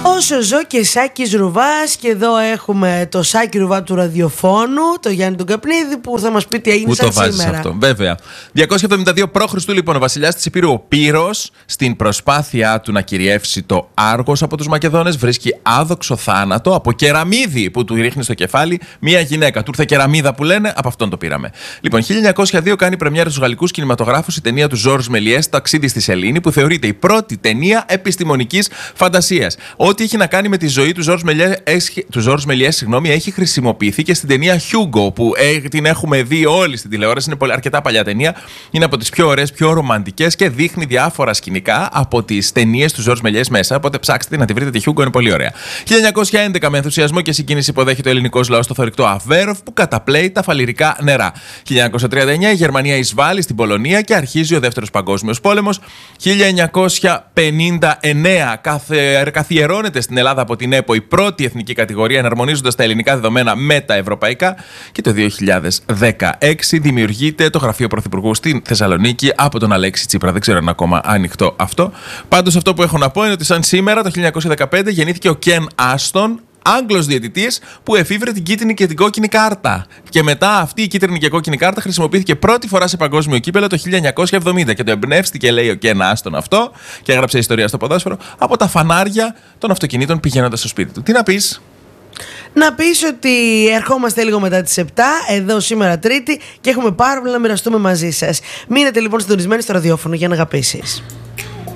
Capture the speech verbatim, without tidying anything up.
Όσο ζω και Σάκης Ρουβάς, και εδώ έχουμε το Σάκη Ρουβά του ραδιοφώνου, το Γιάννη τον Καπνίδη, που θα μας πει τι έγινε σαν σήμερα. Πού το βάζεις αυτό, βέβαια. διακόσια εβδομήντα δύο π.Χ. λοιπόν, ο βασιλιάς της Υπήρου, ο Πύρος, στην προσπάθειά του να κυριεύσει το Άργος από τους Μακεδόνες, βρίσκει άδοξο θάνατο από κεραμίδι που του ρίχνει στο κεφάλι μία γυναίκα. Του ήρθε κεραμίδα που λένε, από αυτόν το πήραμε. Λοιπόν, χίλια εννιακόσια δύο κάνει πρεμιέρα στους γαλλικούς κινηματογράφους η ταινία του Ζορζ Μελιές, Ταξίδι στη Σελήνη, που θεωρείται η πρώτη ταινία επιστημονικής φαντασίας. Ό,τι έχει να κάνει με τη ζωή του Ζορζ Μελιές, συγγνώμη, έχει χρησιμοποιηθεί και στην ταινία Hugo, που ε, την έχουμε δει όλοι στην τηλεόραση. Είναι πολύ, αρκετά παλιά ταινία. Είναι από τις πιο ωραίες, πιο ρομαντικές και δείχνει διάφορα σκηνικά από τις ταινίες του Ζορζ Μελιές μέσα. Οπότε ψάξτε να τη βρείτε, τη Hugo είναι πολύ ωραία. χίλια εννιακόσια έντεκα με ενθουσιασμό και συγκίνηση υποδέχεται ο ελληνικός λαός στο θωρηκτό Αβέροφ, που καταπλέει τα φαλιρικά νερά. χίλια εννιακόσια τριάντα εννέα η Γερμανία εισβάλλει στην Πολωνία και αρχίζει ο Δεύτερος Παγκόσμιος Πόλεμος. χίλια εννιακόσια πενήντα εννέα καθιερώνεται στην Ελλάδα από την ΕΠΟ η πρώτη εθνική κατηγορία, εναρμονίζοντας τα ελληνικά δεδομένα με τα ευρωπαϊκά. Και το δύο χιλιάδες δεκαέξι δημιουργείται το γραφείο Πρωθυπουργού στην Θεσσαλονίκη από τον Αλέξη Τσίπρα. Δεν ξέρω αν είναι ακόμα ανοιχτό αυτό. Πάντως, αυτό που έχω να πω είναι ότι σαν σήμερα, το χίλια εννιακόσια δεκαπέντε, γεννήθηκε ο Κεν Άστον, Άγγλος διαιτητής, που εφήβρε την κίτρινη και την κόκκινη κάρτα. Και μετά αυτή η κίτρινη και κόκκινη κάρτα χρησιμοποιήθηκε πρώτη φορά σε παγκόσμιο κύπελλο το χίλια εννιακόσια εβδομήντα. Και το εμπνεύστηκε, λέει ο Κεν Άστον αυτό, και έγραψε ιστορία στο ποδόσφαιρο, από τα φανάρια των αυτοκινήτων πηγαίνοντας στο σπίτι του. Τι να πεις? Να πεις ότι ερχόμαστε λίγο μετά τις επτά, εδώ σήμερα Τρίτη, και έχουμε πάρα πολλά να μοιραστούμε μαζί σας. Μείνετε λοιπόν συντονισμένοι στο ραδιόφωνο για να αγαπήσεις.